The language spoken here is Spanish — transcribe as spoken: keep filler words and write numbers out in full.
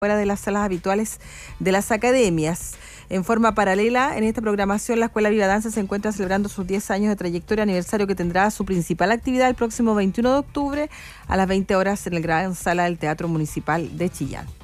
fuera de las salas habituales de las academias. En forma paralela, en esta programación, la Escuela Viva Danza se encuentra celebrando sus diez años de trayectoria, aniversario que tendrá su principal actividad el próximo veintiuno de octubre a las veinte horas en el Gran Sala del Teatro Municipal de Chillán.